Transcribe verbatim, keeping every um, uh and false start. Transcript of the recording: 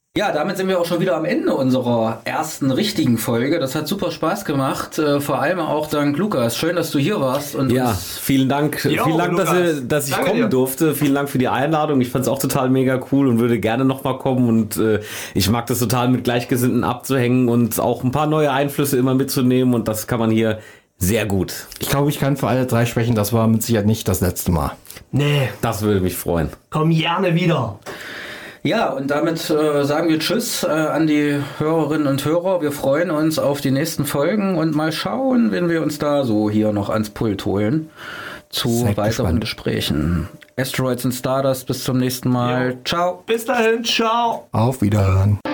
Ja, damit sind wir auch schon wieder am Ende unserer ersten richtigen Folge. Das hat super Spaß gemacht, äh, vor allem auch dank Lukas. Schön, dass du hier warst. Und ja, uns vielen Dank. Jo, vielen Dank, dass, ihr, dass ich Danke kommen dir. durfte. Vielen Dank für die Einladung. Ich fand es auch total mega cool und würde gerne nochmal kommen. Und äh, ich mag das total, mit Gleichgesinnten abzuhängen und auch ein paar neue Einflüsse immer mitzunehmen. Und das kann man hier sehr gut. Ich glaube, ich kann für alle drei sprechen. Das war mit Sicherheit nicht das letzte Mal. Nee, Das würde mich freuen. komm gerne wieder. Ja, und damit äh, sagen wir Tschüss äh, an die Hörerinnen und Hörer. Wir freuen uns auf die nächsten Folgen und mal schauen, wenn wir uns da so hier noch ans Pult holen zu Seid weiteren gespannt. Gesprächen. Asteroids and Stardust, bis zum nächsten Mal. Jo. Ciao. Bis dahin, ciao. Auf Wiederhören.